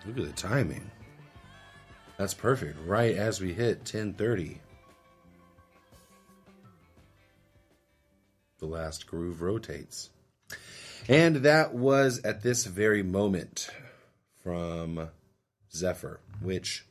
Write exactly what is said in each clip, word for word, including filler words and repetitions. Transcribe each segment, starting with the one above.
Look at the timing. That's perfect. Right as we hit ten thirty. The last groove rotates. And that was At This Very Moment from Zephyr, which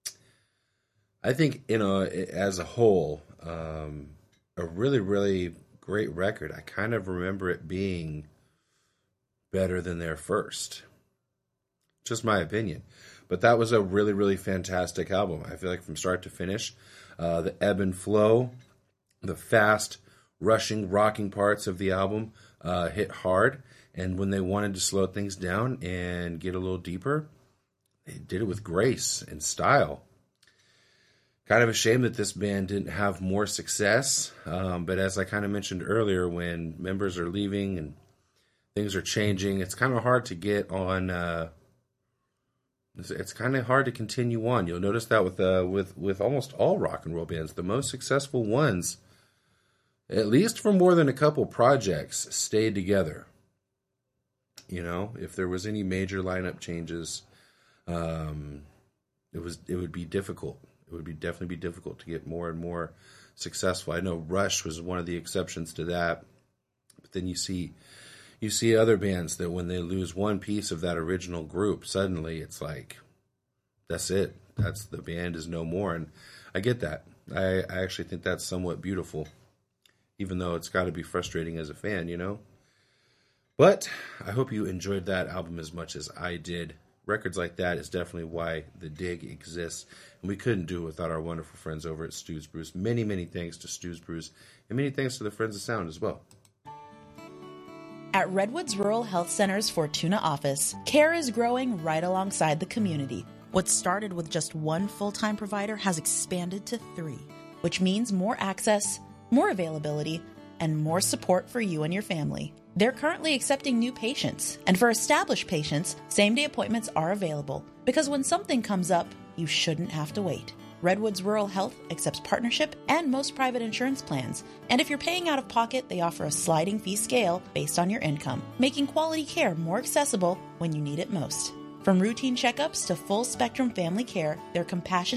I think, you know, as a whole, um, a really, really great record. I kind of remember it being better than their first. Just my opinion. But that was a really, really fantastic album. I feel like from start to finish, uh, the ebb and flow, the fast, rushing, rocking parts of the album uh, hit hard. And when they wanted to slow things down and get a little deeper, they did it with grace and style. Kind of a shame that this band didn't have more success. Um, but as I kind of mentioned earlier, when members are leaving and things are changing, it's kind of hard to get on... Uh, it's it's kind of hard to continue on. You'll notice that with uh, with with almost all rock and roll bands. The most successful ones, at least for more than a couple projects, stayed together. You know, if there was any major lineup changes, um, it was it would be difficult. It would be definitely be difficult to get more and more successful. I know Rush was one of the exceptions to that. But then you see you see other bands that when they lose one piece of that original group, suddenly it's like, that's it. That's the band is no more. And I get that. I, I actually think that's somewhat beautiful, even though it's got to be frustrating as a fan, you know? But I hope you enjoyed that album as much as I did. Records like that is definitely why The Dig exists. And we couldn't do it without our wonderful friends over at Stu's Brews. Many, many thanks to Stu's Brews. And many thanks to the Friends of Sound as well. At Redwoods Rural Health Center's Fortuna office, care is growing right alongside the community. What started with just one full-time provider has expanded to three, which means more access, more availability, and more support for you and your family. They're currently accepting new patients, and for established patients, same-day appointments are available, because when something comes up, you shouldn't have to wait. Redwoods Rural Health accepts partnership and most private insurance plans, and if you're paying out of pocket, they offer a sliding fee scale based on your income, making quality care more accessible when you need it most. From routine checkups to full-spectrum family care, their compassionate